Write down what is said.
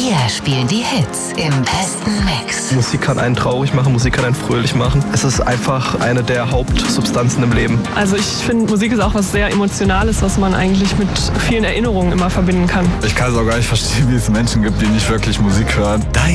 Wir spielen die Hits im besten Mix. Musik kann einen traurig machen, Musik kann einen fröhlich machen. Es ist einfach eine der Hauptsubstanzen im Leben. Also ich finde, Musik ist auch was sehr Emotionales, was man eigentlich mit vielen Erinnerungen immer verbinden kann. Ich kann es auch gar nicht verstehen, wie es Menschen gibt, die nicht wirklich Musik hören. Dein